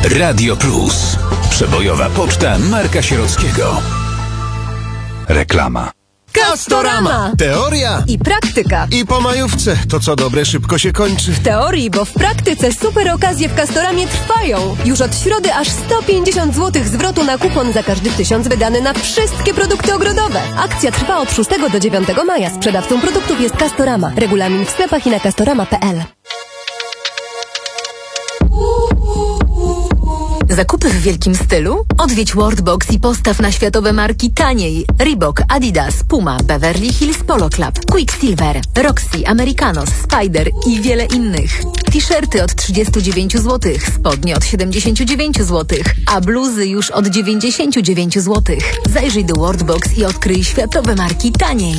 Radio Plus. Przebojowa poczta Marka Sierockiego. Reklama. Castorama! Teoria I praktyka. i po majówce. To co dobre szybko się kończy. W teorii, bo w praktyce super okazje w Castoramie trwają. Już od środy aż 150 zł zwrotu na kupon za każdy 1000 wydany na wszystkie produkty ogrodowe. Akcja trwa od 6 do 9 maja. Sprzedawcą produktów jest Castorama. Regulamin w sklepach i na castorama.pl. Zakupy w wielkim stylu? Odwiedź Worldbox i postaw na światowe marki taniej. Reebok, Adidas, Puma, Beverly Hills Polo Club, Quicksilver, Roxy, Americanos, Spider i wiele innych. T-shirty od 39 zł, spodnie od 79 zł, a bluzy już od 99 zł. Zajrzyj do Worldbox i odkryj światowe marki taniej.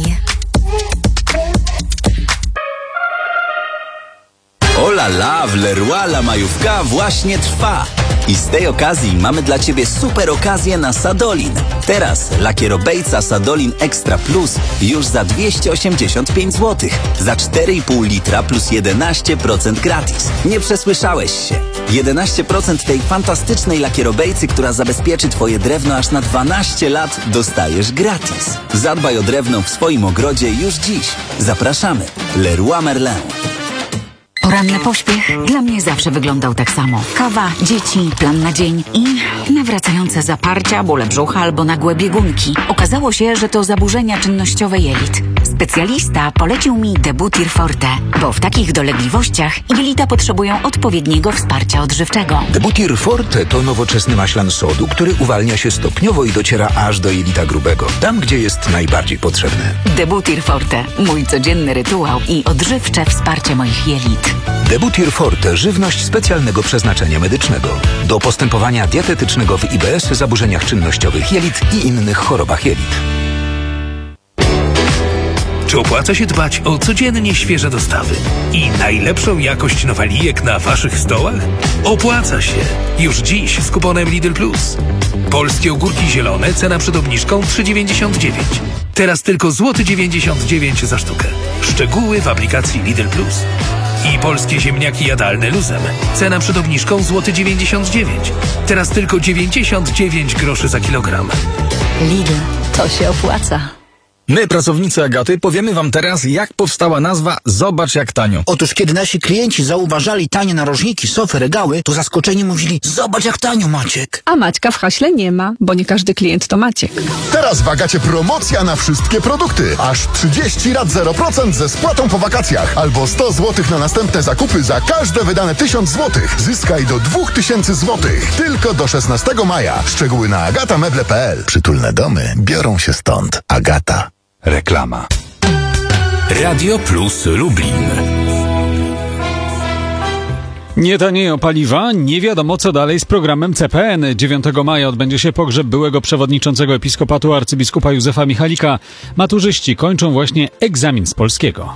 Ola la, w Leroy la majówka właśnie trwa. I z tej okazji mamy dla Ciebie super okazję na Sadolin. Teraz lakierobejca Sadolin Extra Plus już za 285 zł. Za 4,5 litra plus 11% gratis. Nie przesłyszałeś się. 11% tej fantastycznej lakierobejcy, która zabezpieczy Twoje drewno aż na 12 lat, dostajesz gratis. Zadbaj o drewno w swoim ogrodzie już dziś. Zapraszamy. Leroy Merlin. Poranny pośpiech dla mnie zawsze wyglądał tak samo. Kawa, dzieci, plan na dzień i nawracające zaparcia, bóle brzucha albo nagłe biegunki. Okazało się, że to zaburzenia czynnościowe jelit. Specjalista polecił mi Debutir Forte, bo w takich dolegliwościach jelita potrzebują odpowiedniego wsparcia odżywczego. Debutir Forte to nowoczesny maślan sodu, który uwalnia się stopniowo i dociera aż do jelita grubego. Tam, gdzie jest najbardziej potrzebny. Debutir Forte. Mój codzienny rytuał i odżywcze wsparcie moich jelit. Debutir Forte. Żywność specjalnego przeznaczenia medycznego. Do postępowania dietetycznego w IBS, zaburzeniach czynnościowych jelit i innych chorobach jelit. Czy opłaca się dbać o codziennie świeże dostawy i najlepszą jakość nowalijek na Waszych stołach? Opłaca się! Już dziś z kuponem Lidl Plus. Polskie ogórki zielone, cena przed obniżką 3,99. Teraz tylko złoty 99 za sztukę. Szczegóły w aplikacji Lidl Plus. I polskie ziemniaki jadalne luzem. Cena przed obniżką złoty 99. Teraz tylko 99 groszy za kilogram. Lidl. To się opłaca. My, pracownicy Agaty, powiemy wam teraz, jak powstała nazwa Zobacz jak tanio. Otóż kiedy nasi klienci zauważali tanie narożniki, sofy, regały, to zaskoczeni mówili: zobacz jak tanio, Maciek. A Maćka w haśle nie ma, bo nie każdy klient to Maciek. Teraz w Agacie promocja na wszystkie produkty. Aż 30 lat 0% ze spłatą po wakacjach. Albo 100 zł na następne zakupy za każde wydane 1000 zł. Zyskaj do 2000 zł. Tylko do 16 maja. Szczegóły na agatameble.pl. Przytulne domy biorą się stąd. Agata. Reklama. Radio Plus Lublin. Nie tanieją paliwa, nie wiadomo co dalej z programem CPN. 9 maja odbędzie się pogrzeb byłego przewodniczącego episkopatu arcybiskupa Józefa Michalika. Maturzyści kończą właśnie egzamin z polskiego.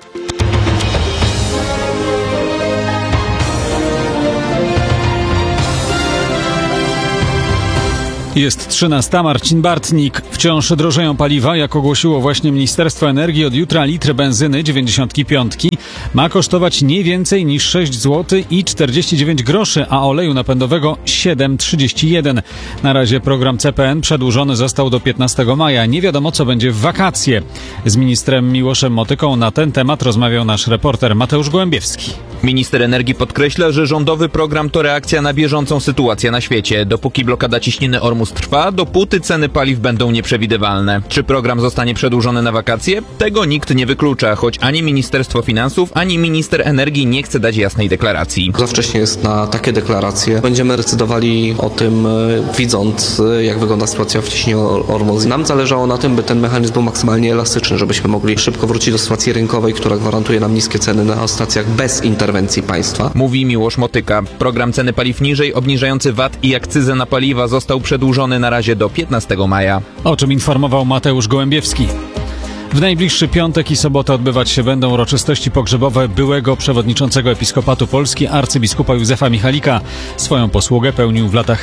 Jest 13. Marcin Bartnik. Wciąż drożeją paliwa. Jak ogłosiło właśnie Ministerstwo Energii, od jutra litr benzyny 95 ma kosztować nie więcej niż 6 zł i 49 groszy, a oleju napędowego 7,31. Na razie program CPN przedłużony został do 15 maja. Nie wiadomo, co będzie w wakacje. Z ministrem Miłoszem Motyką na ten temat rozmawiał nasz reporter Mateusz Gołębiewski. Minister energii podkreśla, że rządowy program to reakcja na bieżącą sytuację na świecie. Dopóki blokada ciśniny Ormus trwa, dopóty ceny paliw będą nieprzewidywalne. Czy program zostanie przedłużony na wakacje? Tego nikt nie wyklucza, choć ani Ministerstwo Finansów, ani minister energii nie chce dać jasnej deklaracji. Za wcześnie jest na takie deklaracje. Będziemy decydowali o tym, widząc, jak wygląda sytuacja w ciśnieniu Ormus. Nam zależało na tym, by ten mechanizm był maksymalnie elastyczny, żebyśmy mogli szybko wrócić do sytuacji rynkowej, która gwarantuje nam niskie ceny na stacjach bez interwencji państwa. Mówi Miłosz Motyka. Program ceny paliw niżej, obniżający VAT i akcyzę na paliwa został przedłużony na razie do 15 maja. O czym informował Mateusz Gołębiewski. W najbliższy piątek i sobotę odbywać się będą uroczystości pogrzebowe byłego przewodniczącego Episkopatu Polski arcybiskupa Józefa Michalika. Swoją posługę pełnił w latach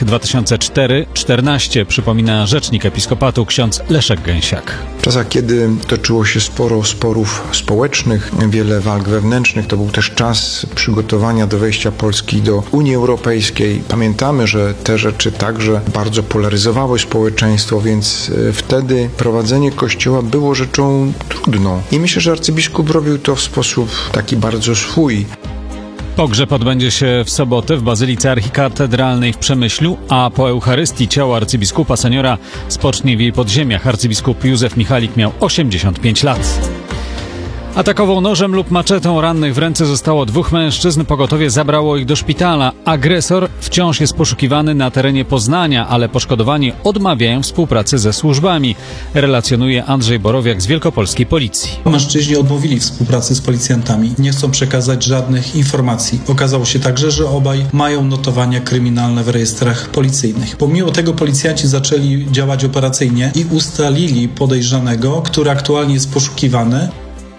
2004-14, przypomina rzecznik Episkopatu ksiądz Leszek Gęsiak. W czasach, kiedy toczyło się sporo sporów społecznych, wiele walk wewnętrznych, to był też czas przygotowania do wejścia Polski do Unii Europejskiej. Pamiętamy, że te rzeczy także bardzo polaryzowały społeczeństwo, więc wtedy prowadzenie Kościoła było rzeczą trudną. I myślę, że arcybiskup robił to w sposób taki bardzo swój. Pogrzeb odbędzie się w sobotę w Bazylice Archikatedralnej w Przemyślu, a po Eucharystii ciało arcybiskupa seniora spocznie w jej podziemiach. Arcybiskup Józef Michalik miał 85 lat. Atakował nożem lub maczetą rannych w ręce zostało 2 mężczyzn. Pogotowie zabrało ich do szpitala. Agresor wciąż jest poszukiwany na terenie Poznania, ale poszkodowani odmawiają współpracy ze służbami, relacjonuje Andrzej Borowiak z Wielkopolskiej Policji. Mężczyźni odmówili współpracy z policjantami. Nie chcą przekazać żadnych informacji. Okazało się także, że obaj mają notowania kryminalne w rejestrach policyjnych. Pomimo tego policjanci zaczęli działać operacyjnie i ustalili podejrzanego, który aktualnie jest poszukiwany.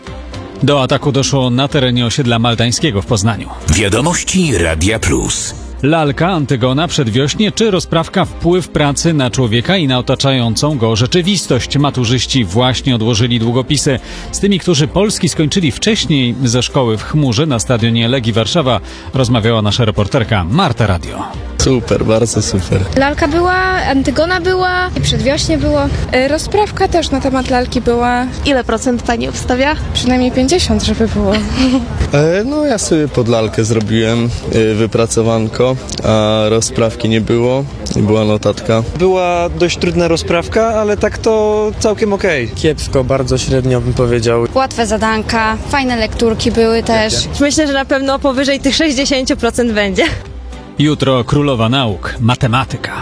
Do ataku doszło na terenie osiedla maltańskiego w Poznaniu. Wiadomości Radia Plus. Lalka, Antygona, Przedwiośnie czy rozprawka wpływ pracy na człowieka i na otaczającą go rzeczywistość. Maturzyści właśnie odłożyli długopisy. Z tymi, którzy polski skończyli wcześniej ze szkoły w chmurze na stadionie Legii Warszawa, rozmawiała nasza reporterka Marta Radio. Super, bardzo super. Lalka była, Antygona była, i Przedwiośnie było. Rozprawka też na temat lalki była. Ile procent pani obstawia? Przynajmniej 50, żeby było. No ja sobie pod lalkę zrobiłem wypracowanko, a rozprawki nie było i była notatka. Była dość trudna rozprawka, ale tak to całkiem okej. Kiepsko, bardzo średnio bym powiedział. Łatwe zadanka, fajne lekturki były też. Myślę, że na pewno powyżej tych 60% będzie. Jutro królowa nauk, matematyka.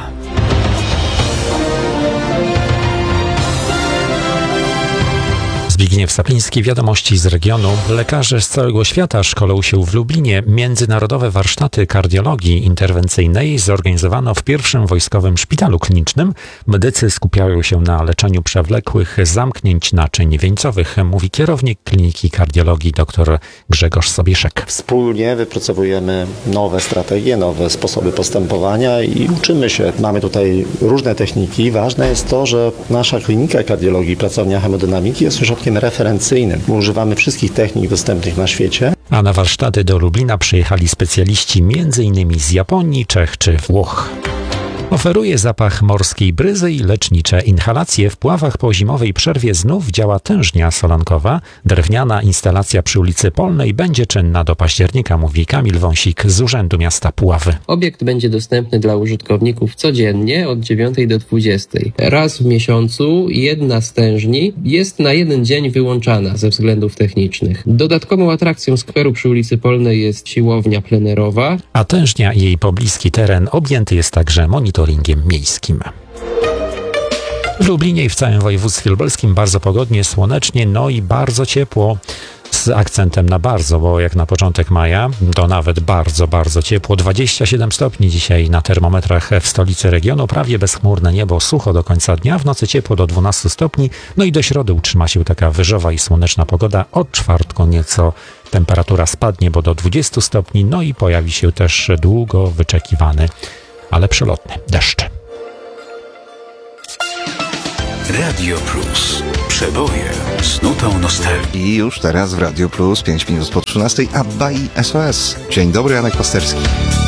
Zbigniew Sapliński, wiadomości z regionu. Lekarze z całego świata szkolą się w Lublinie. Międzynarodowe warsztaty kardiologii interwencyjnej zorganizowano w pierwszym wojskowym szpitalu klinicznym. Medycy skupiają się na leczeniu przewlekłych zamknięć naczyń wieńcowych, mówi kierownik Kliniki Kardiologii dr Grzegorz Sobieszek. Wspólnie wypracowujemy nowe strategie, nowe sposoby postępowania i uczymy się. Mamy tutaj różne techniki. Ważne jest to, że nasza Klinika Kardiologii, pracownia hemodynamiki jest ośrodkiem referencyjnym. Używamy wszystkich technik dostępnych na świecie. A na warsztaty do Lublina przyjechali specjaliści m.in. z Japonii, Czech czy Włoch. Oferuje zapach morskiej bryzy i lecznicze inhalacje. W Puławach po zimowej przerwie znów działa tężnia solankowa. Drewniana instalacja przy ulicy Polnej będzie czynna do października, mówi Kamil Wąsik z Urzędu Miasta Puławy. Obiekt będzie dostępny dla użytkowników codziennie od 9 do 20. Raz w miesiącu jedna z tężni jest na 1 dzień wyłączana ze względów technicznych. Dodatkową atrakcją skweru przy ulicy Polnej jest siłownia plenerowa. A tężnia i jej pobliski teren objęty jest także monitoringiem miejskim. W Lublinie i w całym województwie lubelskim bardzo pogodnie, słonecznie, no i bardzo ciepło. Z akcentem na bardzo, bo jak na początek maja, to nawet bardzo, bardzo ciepło. 27 stopni dzisiaj na termometrach w stolicy regionu, prawie bezchmurne niebo, sucho do końca dnia, w nocy ciepło do 12 stopni, no i do środy utrzyma się taka wyżowa i słoneczna pogoda. Od czwartku nieco temperatura spadnie, bo do 20 stopni, no i pojawi się też długo wyczekiwany, ale przelotny deszcz. Radio Plus. Przeboje z nutą nostalgii. I już teraz w Radio Plus 5 minut po 13, ABBA i SOS. Dzień dobry, Janek Pasterski.